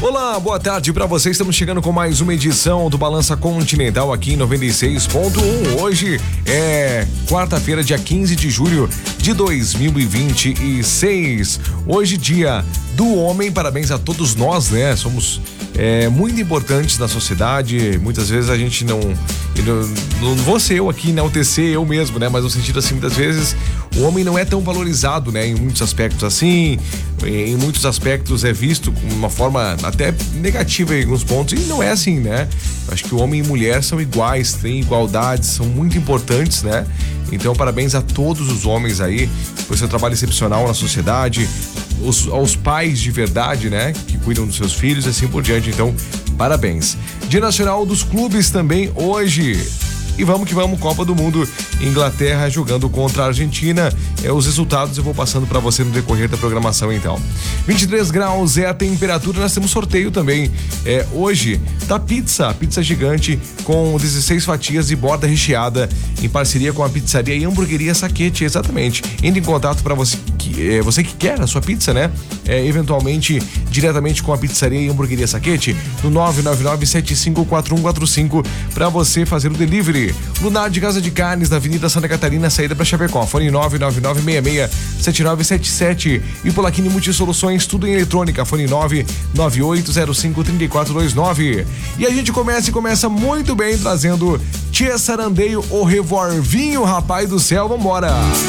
Olá, boa tarde pra vocês. Estamos chegando com mais uma edição do Balança Continental aqui em 96.1. Hoje é quarta-feira, dia 15 de julho de 2026. Hoje, dia do homem. Parabéns a todos nós, né? Somos muito importantes na sociedade. Muitas vezes a gente não vou ser eu aqui, enaltecer eu mesmo, né? Mas no sentido assim, muitas vezes o homem não é tão valorizado, né? Em muitos aspectos assim, em muitos aspectos é visto com uma forma até negativa em alguns pontos, e não é assim, né? Acho que o homem e mulher são iguais, têm igualdade, são muito importantes, né? Então, parabéns a todos os homens aí por seu trabalho excepcional na sociedade, aos pais de verdade, né? Que cuidam dos seus filhos e assim por diante. Então, parabéns. Dia Nacional dos Clubes também hoje. E vamos que vamos, Copa do Mundo, Inglaterra jogando contra a Argentina. Os resultados eu vou passando para você no decorrer da programação, então. 23 graus é a temperatura, nós temos sorteio também. Hoje, da pizza gigante com 16 fatias de borda recheada, em parceria com a pizzaria e hamburgueria Saquete, exatamente. Indo em contato para você que quer a sua pizza, né? Eventualmente, diretamente com a pizzaria e hamburgueria Saquete, no 999-754145, para você fazer o delivery. Lunar de Casa de Carnes, na Avenida Santa Catarina, saída para Chapecó. Fone 999-66-7977. E Polaquini Multisoluções, tudo em eletrônica. Fone 99805-3429. E a gente começa muito bem trazendo Tia Sarandeio, o Revolvinho, rapaz do céu, vambora!